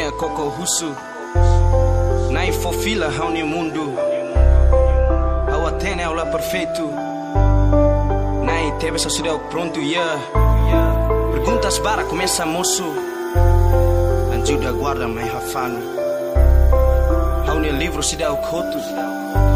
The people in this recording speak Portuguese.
a coco russo. Na infofila há no mundo. Ao atene ao lá perfeito. Na teve só será pronto, yeah. Perguntas para começa moço. Anjo da guarda mais rafano. Há no livro se dá o coto.